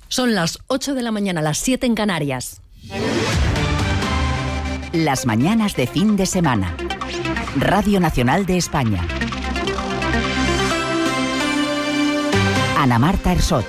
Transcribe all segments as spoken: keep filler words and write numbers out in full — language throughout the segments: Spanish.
Son las ocho de la mañana, las siete en Canarias. Las mañanas de fin de semana. Radio Nacional de España. Ana Marta Ersoch.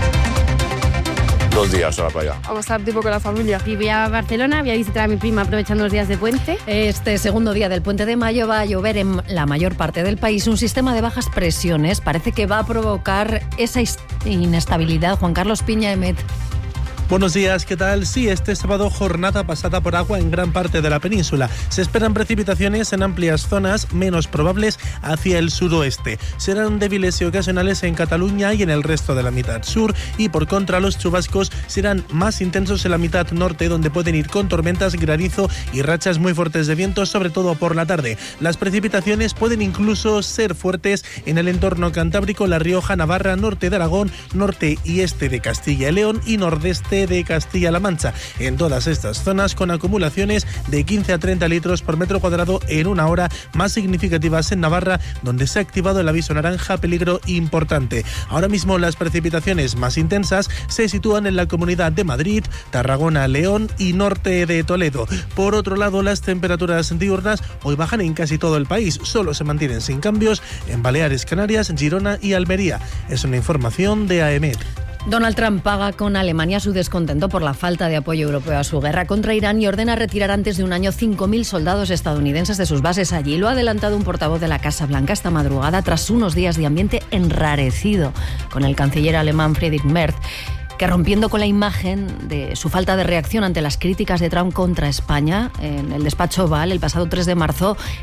Dos días ahora para allá. Vamos a estar tipo con la familia. Y voy a Barcelona, voy a visitar a mi prima aprovechando los días de puente. Este segundo día del puente de mayo va a llover en la mayor parte del país. Un sistema de bajas presiones parece que va a provocar esa inestabilidad. Juan Carlos Piña, Emet. Buenos días, ¿qué tal? Sí, este sábado jornada pasada por agua en gran parte de la península. Se esperan precipitaciones en amplias zonas, menos probables hacia el suroeste. Serán débiles y ocasionales en Cataluña y en el resto de la mitad sur, y por contra los chubascos serán más intensos en la mitad norte, donde pueden ir con tormentas, granizo y rachas muy fuertes de viento, sobre todo por la tarde. Las precipitaciones pueden incluso ser fuertes en el entorno cantábrico, La Rioja, Navarra, norte de Aragón, norte y este de Castilla y León y nordeste de Castilla-La Mancha. En todas estas zonas con acumulaciones de quince a treinta litros por metro cuadrado en una hora, más significativas en Navarra, donde se ha activado el aviso naranja peligro importante. Ahora mismo las precipitaciones más intensas se sitúan en la Comunidad de Madrid, Tarragona, León y norte de Toledo. Por otro lado, las temperaturas diurnas hoy bajan en casi todo el país, solo se mantienen sin cambios en Baleares, Canarias, Girona y Almería. Es una información de A E M E T. Donald Trump paga con Alemania su descontento por la falta de apoyo europeo a su guerra contra Irán y ordena retirar antes de un año cinco mil soldados estadounidenses de sus bases allí. Lo ha adelantado un portavoz de la Casa Blanca esta madrugada tras unos días de ambiente enrarecido con el canciller alemán Friedrich Merz, que rompiendo con la imagen de su falta de reacción ante las críticas de Trump contra España en el despacho Oval el pasado tres de marzo,